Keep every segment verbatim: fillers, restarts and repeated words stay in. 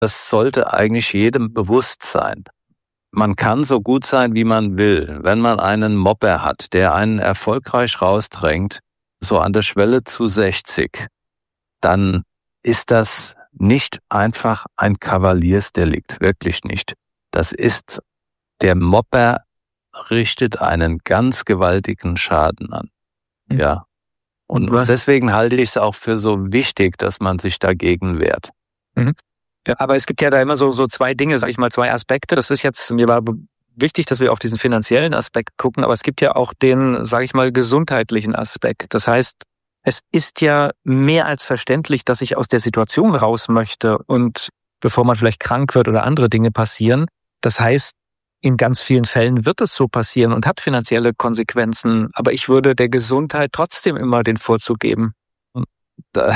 Das sollte eigentlich jedem bewusst sein. Man kann so gut sein, wie man will. Wenn man einen Mopper hat, der einen erfolgreich rausdrängt, so an der Schwelle zu sechzig, dann ist das nicht einfach ein Kavaliersdelikt, wirklich nicht. Das ist, der Mopper richtet einen ganz gewaltigen Schaden an. Ja. Und deswegen halte ich es auch für so wichtig, dass man sich dagegen wehrt. Mhm. Ja, aber es gibt ja da immer so, so zwei Dinge, sag ich mal, zwei Aspekte. Das ist jetzt, mir war wichtig, dass wir auf diesen finanziellen Aspekt gucken, aber es gibt ja auch den, sag ich mal, gesundheitlichen Aspekt. Das heißt, es ist ja mehr als verständlich, dass ich aus der Situation raus möchte und bevor man vielleicht krank wird oder andere Dinge passieren. Das heißt, in ganz vielen Fällen wird es so passieren und hat finanzielle Konsequenzen, aber ich würde der Gesundheit trotzdem immer den Vorzug geben. Da,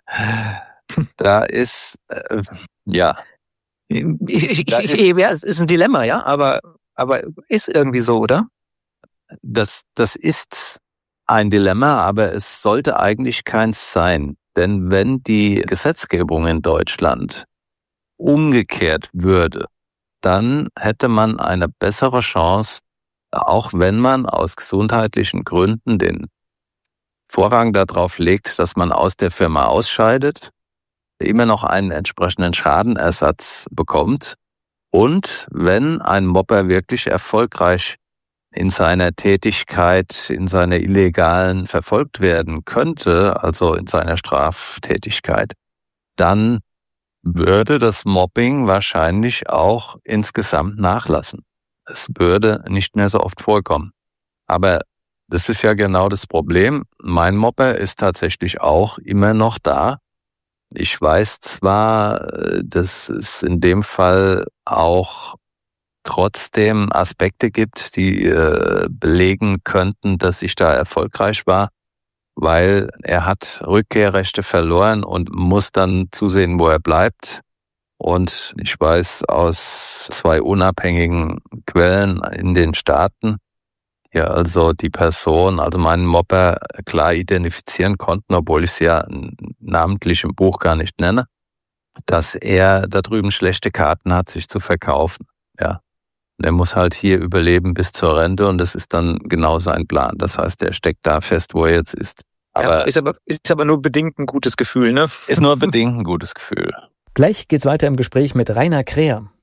da ist, äh, ja. Ich, ich, da ich, ist, ja, es ist ein Dilemma, ja, aber, aber ist irgendwie so, oder? Das, das ist ein Dilemma, aber es sollte eigentlich keins sein. Denn wenn die Gesetzgebung in Deutschland umgekehrt würde, dann hätte man eine bessere Chance, auch wenn man aus gesundheitlichen Gründen den Vorrang darauf legt, dass man aus der Firma ausscheidet, immer noch einen entsprechenden Schadenersatz bekommt. Und wenn ein Mopper wirklich erfolgreich in seiner Tätigkeit, in seiner illegalen verfolgt werden könnte, also in seiner Straftätigkeit, dann würde das Mobbing wahrscheinlich auch insgesamt nachlassen. Es würde nicht mehr so oft vorkommen. Aber das ist ja genau das Problem. Mein Mopper ist tatsächlich auch immer noch da. Ich weiß zwar, dass es in dem Fall auch trotzdem Aspekte gibt, die äh, belegen könnten, dass ich da erfolgreich war, weil er hat Rückkehrrechte verloren und muss dann zusehen, wo er bleibt. Und ich weiß aus zwei unabhängigen Quellen in den Staaten, ja, also die Person, also meinen Mopper klar identifizieren konnten, obwohl ich es ja namentlich im Buch gar nicht nenne, dass er da drüben schlechte Karten hat, sich zu verkaufen. Ja. Er muss halt hier überleben bis zur Rente und das ist dann genau sein Plan. Das heißt, er steckt da fest, wo er jetzt ist. Aber ja, ist aber, ist aber nur bedingt ein gutes Gefühl, ne? Ist nur bedingt ein gutes Gefühl. Gleich geht's weiter im Gespräch mit Rainer Kräher.